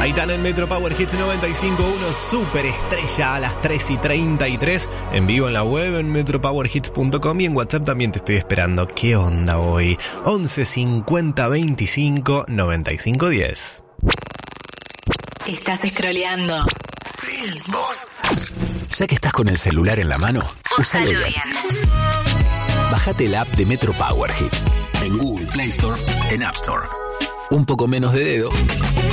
Aitana en Metro Power Hits 95.1, superestrella a las 3:33, en vivo en la web en metropowerhits.com y en WhatsApp también te estoy esperando. ¿Qué onda hoy? 11 50 25 95 10. Estás scrolleando. Sí, vos. Ya que estás con el celular en la mano, úsalo bien. Bájate la app de Metro Power Hits en Google Play Store, en App Store. Un poco menos de dedo